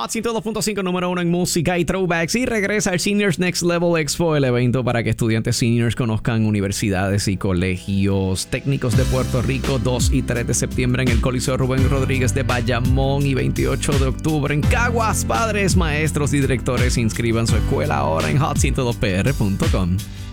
Hot 102.5, número 1 en música y throwbacks. Y regresa el Seniors Next Level Expo, el evento para que estudiantes seniors conozcan universidades y colegios técnicos de Puerto Rico. 2 y 3 de septiembre en el Coliseo Rubén Rodríguez de Bayamón y 28 de octubre en Caguas. Padres, maestros y directores inscriban su escuela ahora en hot102pr.com.